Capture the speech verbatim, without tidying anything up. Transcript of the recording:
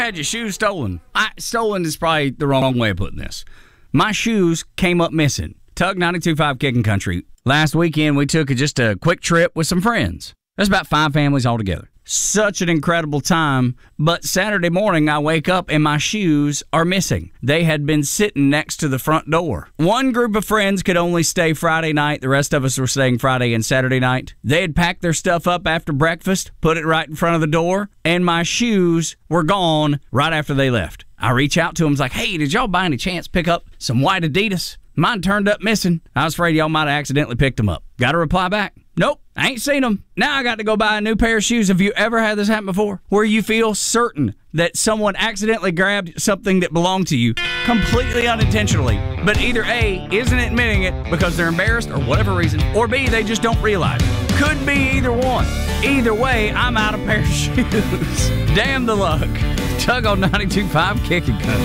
had your shoes stolen? I, stolen is probably the wrong way of putting this. My shoes came up missing. Tug ninety-two point five Kicking Country. Last weekend, we took just a quick trip with some friends. There's about five families all together. Such an incredible time, but Saturday morning I wake up and my shoes are missing. They had been sitting next to the front door. One group of friends could only stay Friday night. The rest of us were staying Friday and Saturday night. They had packed their stuff up after breakfast, put it right in front of the door, and my shoes were gone right after they left. I reach out to them, like, hey, did y'all by any chance pick up some white Adidas? Mine turned up missing. I was afraid y'all might have accidentally picked them up. Got a reply back. Nope, I ain't seen them. Now I got to go buy a new pair of shoes. Have you ever had this happen before? Where you feel certain that someone accidentally grabbed something that belonged to you completely unintentionally, but either A, isn't admitting it because they're embarrassed or whatever reason, or B, they just don't realize. Could be either one. Either way, I'm out of pair of shoes. Damn the luck. Tug on ninety-two point five Kicking Country.